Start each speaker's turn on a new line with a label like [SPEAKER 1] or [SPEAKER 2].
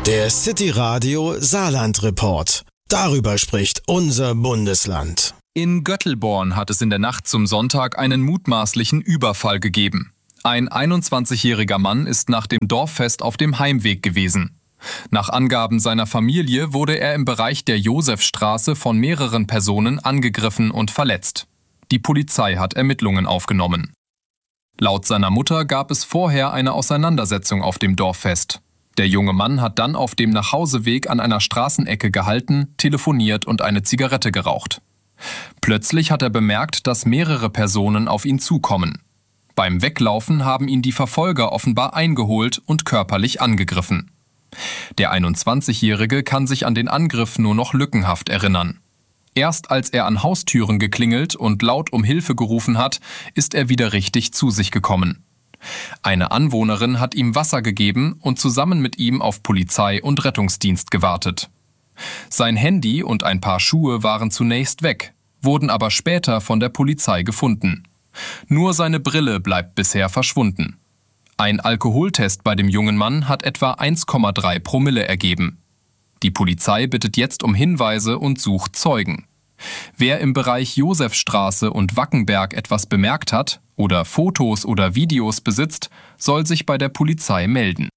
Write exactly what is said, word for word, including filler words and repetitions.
[SPEAKER 1] Der City Radio Saarland Report. Darüber spricht unser Bundesland.
[SPEAKER 2] In Göttelborn hat es in der Nacht zum Sonntag einen mutmaßlichen Überfall gegeben. Ein einundzwanzigjähriger Mann ist nach dem Dorffest auf dem Heimweg gewesen. Nach Angaben seiner Familie wurde er im Bereich der Josefstraße von mehreren Personen angegriffen und verletzt. Die Polizei hat Ermittlungen aufgenommen. Laut seiner Mutter gab es vorher eine Auseinandersetzung auf dem Dorffest. Der junge Mann hat dann auf dem Nachhauseweg an einer Straßenecke gehalten, telefoniert und eine Zigarette geraucht. Plötzlich hat er bemerkt, dass mehrere Personen auf ihn zukommen. Beim Weglaufen haben ihn die Verfolger offenbar eingeholt und körperlich angegriffen. Der einundzwanzigjährige kann sich an den Angriff nur noch lückenhaft erinnern. Erst als er an Haustüren geklingelt und laut um Hilfe gerufen hat, ist er wieder richtig zu sich gekommen. Eine Anwohnerin hat ihm Wasser gegeben und zusammen mit ihm auf Polizei und Rettungsdienst gewartet. Sein Handy und ein paar Schuhe waren zunächst weg, wurden aber später von der Polizei gefunden. Nur seine Brille bleibt bisher verschwunden. Ein Alkoholtest bei dem jungen Mann hat etwa eins Komma drei Promille ergeben. Die Polizei bittet jetzt um Hinweise und sucht Zeugen. Wer im Bereich Josefstraße und Wackenberg etwas bemerkt hat oder Fotos oder Videos besitzt, soll sich bei der Polizei melden.